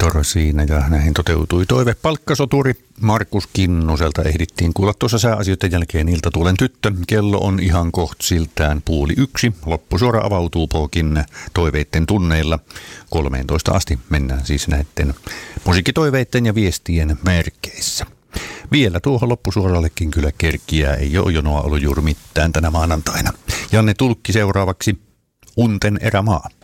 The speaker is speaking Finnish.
Viktor siinä ja näihin toteutui toive. Palkkasoturi Markus Kinnuselta ehdittiin kuulla tuossa sääasioiden jälkeen Iltatuulen tyttö. Kello on ihan koht siltään 12:30. Loppusuora avautuu Pokin toiveitten tunneilla. 13 asti mennään siis näiden musiikkitoiveitten ja viestien merkeissä. Vielä tuohon loppusuorallekin kyllä kerkiää, ei ole jonoa ollut juuri mitään tänä maanantaina. Janne Tulkki seuraavaksi Unten erämaa.